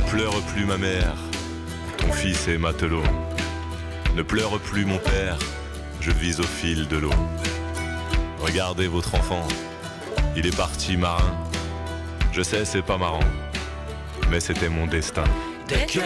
pleure plus ma mère, ton fils est matelot. Ne pleure plus mon père, je vis au fil de l'eau. Regardez votre enfant, il est parti marin. Je sais c'est pas marrant, mais c'était mon destin.